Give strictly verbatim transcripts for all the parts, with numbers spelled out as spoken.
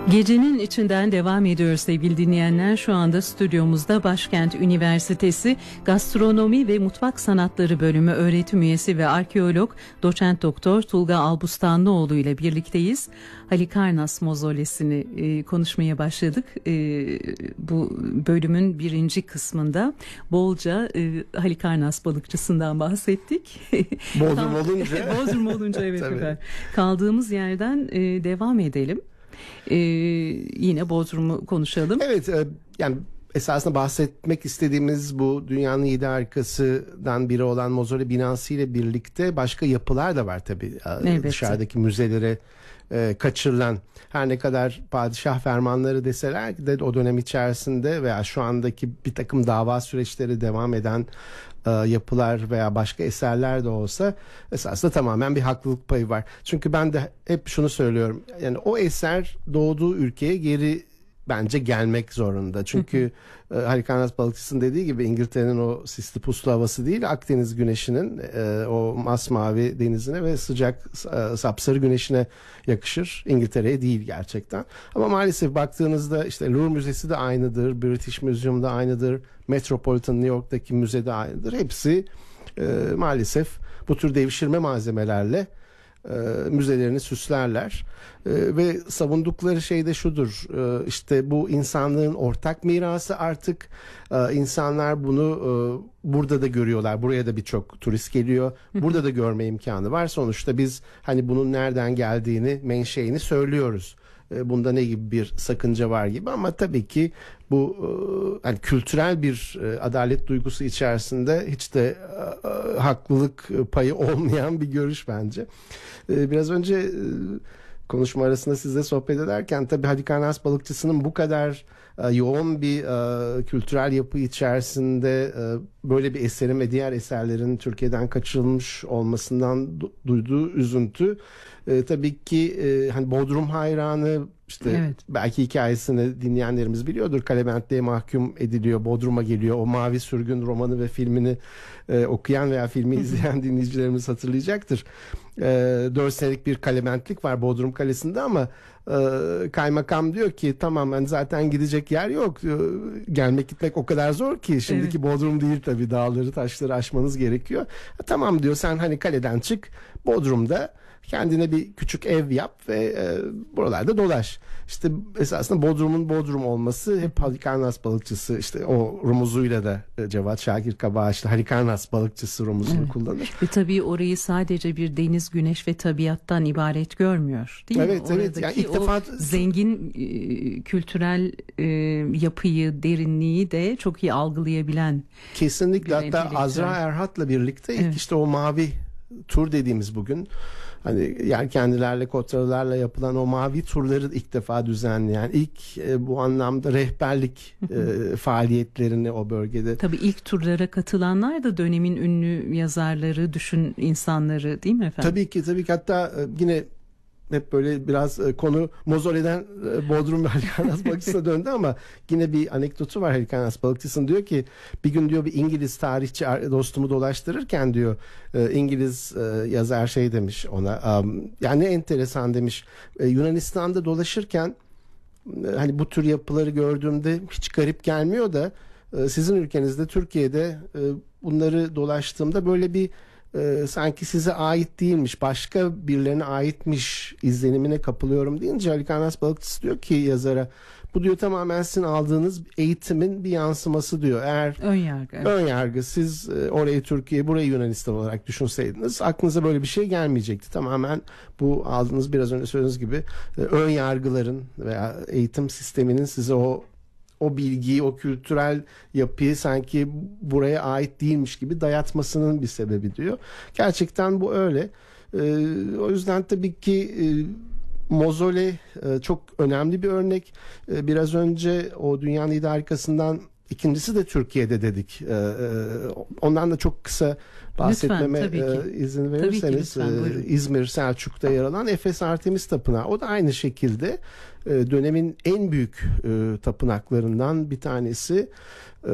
Gecenin içinden devam ediyoruz sevgili dinleyenler. Şu anda stüdyomuzda Başkent Üniversitesi Gastronomi ve Mutfak Sanatları Bölümü öğretim üyesi ve arkeolog doçent doktor Tulga Albustanlıoğlu ile birlikteyiz. Halikarnas mozolesini e, konuşmaya başladık. E, bu bölümün birinci kısmında bolca e, Halikarnas balıkçısından bahsettik. Bodrum olunca. Bodrum olunca evet efendim. Kaldığımız yerden e, devam edelim. Ee, yine Bodrum'u konuşalım. Evet, e, yani esasında bahsetmek istediğimiz bu dünyanın yedi harikasından biri olan Mozole binası ile birlikte başka yapılar da var tabii. Elbette. Dışarıdaki müzelere e, kaçırılan, her ne kadar padişah fermanları deseler de o dönem içerisinde veya şu andaki bir takım dava süreçleri devam eden e, yapılar veya başka eserler de olsa esasında tamamen bir haklılık payı var. Çünkü ben de hep şunu söylüyorum, yani o eser doğduğu ülkeye geri bence gelmek zorunda. Çünkü e, Halikarnas balıkçısının dediği gibi İngiltere'nin o sisli puslu havası değil, Akdeniz güneşinin e, o masmavi denizine ve sıcak e, sapsarı güneşine yakışır. İngiltere'ye değil gerçekten. Ama maalesef baktığınızda işte Louvre Müzesi de aynıdır, British Museum'da aynıdır, Metropolitan New York'taki müzede aynıdır. Hepsi e, maalesef bu tür devşirme malzemelerle E, müzelerini süslerler e, ve savundukları şey de şudur, e, işte bu insanlığın ortak mirası, artık e, insanlar bunu e, burada da görüyorlar, buraya da birçok turist geliyor, burada da görme imkanı var. Sonuçta biz hani bunun nereden geldiğini, menşeini söylüyoruz. Bunda ne gibi bir sakınca var gibi, ama tabii ki bu hani kültürel bir adalet duygusu içerisinde hiç de haklılık payı olmayan bir görüş bence. Biraz önce konuşma arasında sizle sohbet ederken tabii Halikarnas balıkçısının bu kadar yoğun bir kültürel yapı içerisinde böyle bir eserin ve diğer eserlerin Türkiye'den kaçırılmış olmasından duyduğu üzüntü, e, tabii ki e, hani Bodrum hayranı, işte evet, belki hikayesini dinleyenlerimiz biliyordur. Kalebentliğe mahkum ediliyor, Bodrum'a geliyor. O Mavi Sürgün romanı ve filmini e, okuyan veya filmi izleyen dinleyicilerimiz hatırlayacaktır. E, dört senelik bir kalebentlik var Bodrum Kalesi'nde, ama e, kaymakam diyor ki tamam, yani zaten gidecek yer yok. E, gelmek gitmek o kadar zor ki, şimdiki evet, Bodrum değil tabii, dağları taşları aşmanız gerekiyor. E, tamam diyor, sen hani kaleden çık, Bodrum'da kendine bir küçük ev yap ve e, buralarda dolaş. İşte esasında Bodrum'un Bodrum olması hep Halikarnas balıkçısı, işte o rumuzuyla da e, Cevat Şakir Kabağ işte Halikarnas balıkçısı rumuzunu evet kullanır. Ve tabii orayı sadece bir deniz, güneş ve tabiattan ibaret görmüyor, değil evet, mi? Evet, yani ilk defa zengin e, kültürel e, yapıyı, derinliği de çok iyi algılayabilen. Kesinlikle, hatta Azra Erhat'la birlikte ilk evet, işte o mavi tur dediğimiz bugün hani yelkenlilerle, kotralarla yapılan o mavi turları ilk defa düzenleyen, ilk e, bu anlamda rehberlik e, faaliyetlerini o bölgede. Tabii ilk turlara katılanlar da dönemin ünlü yazarları, düşün insanları, değil mi efendim? Tabii ki, tabii ki. Hatta e, yine hep böyle biraz e, konu Mozole'den e, Bodrum ve Halikarnas balıkçısına döndü, ama yine bir anekdotu var Halikarnas balıkçısının. Diyor ki bir gün diyor bir İngiliz tarihçi dostumu dolaştırırken diyor e, İngiliz e, yazar şey demiş ona, um, yani ne enteresan demiş, e, Yunanistan'da dolaşırken e, hani bu tür yapıları gördüğümde hiç garip gelmiyor da e, sizin ülkenizde Türkiye'de e, bunları dolaştığımda böyle bir Ee, sanki size ait değilmiş, başka birilerine aitmiş izlenimine kapılıyorum deyince Halikarnas balıkçısı diyor ki yazara, bu diyor tamamen sizin aldığınız eğitimin bir yansıması diyor. Eğer ön yargı, evet, ön yargı siz e, orayı Türkiye, burayı Yunanistan olarak düşünseydiniz aklınıza böyle bir şey gelmeyecekti. Tamamen bu aldığınız, biraz önce söylediğiniz gibi e, ön yargıların veya eğitim sisteminin size o o bilgiyi, o kültürel yapıyı sanki buraya ait değilmiş gibi dayatmasının bir sebebi diyor. Gerçekten bu öyle. Ee, o yüzden tabii ki e, Mozole e, çok önemli bir örnek. E, biraz önce o dünyanın yedi harikasından ikincisi de Türkiye'de dedik. E, e, ondan da çok kısa bahsetmeme lütfen, e, izin verirseniz, e, İzmir Selçuk'ta yer alan Efes Artemis Tapınağı. O da aynı şekilde e, dönemin en büyük e, tapınaklarından bir tanesi. E,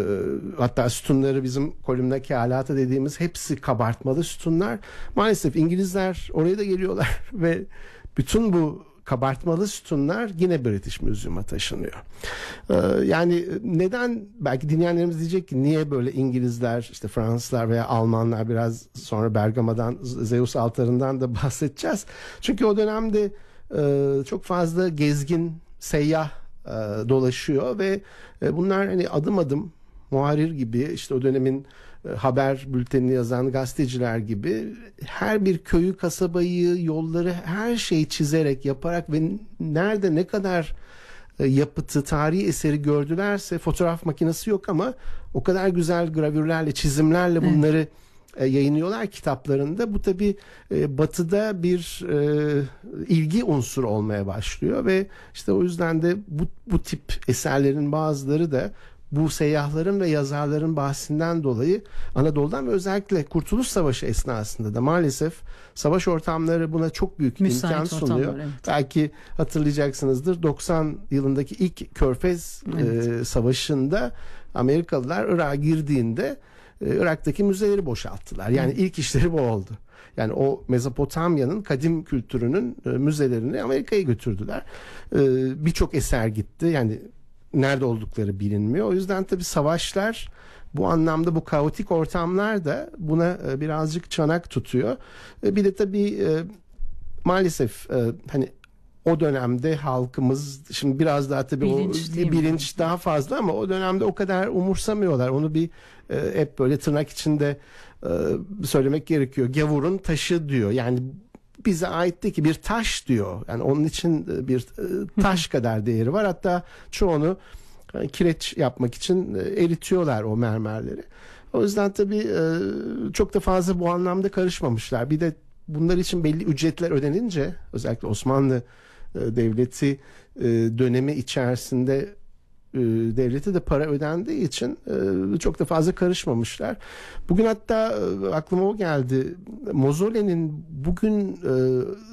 hatta sütunları bizim kolümnaki alata dediğimiz hepsi kabartmalı sütunlar. Maalesef İngilizler oraya da geliyorlar ve bütün bu kabartmalı sütunlar yine British Museum'a taşınıyor. Ee, yani neden, belki dinleyenlerimiz diyecek ki niye böyle İngilizler, işte Fransızlar veya Almanlar, biraz sonra Bergama'dan, Zeus altarından da bahsedeceğiz. Çünkü o dönemde e, çok fazla gezgin, seyyah e, dolaşıyor ve e, bunlar hani adım adım muharir gibi, işte o dönemin haber bültenini yazan gazeteciler gibi her bir köyü, kasabayı, yolları, her şeyi çizerek, yaparak ve nerede ne kadar yapıtı, tarihi eseri gördülerse, fotoğraf makinesi yok ama o kadar güzel gravürlerle, çizimlerle bunları evet. yayınlıyorlar kitaplarında. Bu tabii batıda bir e, ilgi unsuru olmaya başlıyor ve işte o yüzden de bu, bu tip eserlerin bazıları da bu seyyahların ve yazarların bahsinden dolayı Anadolu'dan ve özellikle Kurtuluş Savaşı esnasında da maalesef savaş ortamları buna çok büyük müsait imkan sunuyor. Ortamlar, evet. Belki hatırlayacaksınızdır, doksan yılındaki ilk Körfez evet. e, Savaşı'nda Amerikalılar Irak'a girdiğinde e, Irak'taki müzeleri boşalttılar. Yani Hı. ilk işleri bu oldu. Yani o Mezopotamya'nın kadim kültürünün e, müzelerini Amerika'ya götürdüler. E, Birçok eser gitti. Yani nerede oldukları bilinmiyor. O yüzden tabii savaşlar, bu anlamda bu kaotik ortamlar da buna birazcık çanak tutuyor. Bir de tabii maalesef hani o dönemde halkımız, şimdi biraz daha tabii bilinç, o bilinç daha fazla ama o dönemde o kadar umursamıyorlar. Onu bir hep böyle tırnak içinde söylemek gerekiyor. Gavurun taşı diyor. Yani bize ait değil ki, bir taş diyor. Yani onun için bir taş kadar değeri var. Hatta çoğunu kireç yapmak için eritiyorlar o mermerleri. O yüzden tabii çok da fazla bu anlamda karışmamışlar. Bir de bunlar için belli ücretler ödenince, özellikle Osmanlı Devleti dönemi içerisinde devlete de para ödendiği için çok da fazla karışmamışlar. Bugün hatta aklıma o geldi. Mozole'nin bugün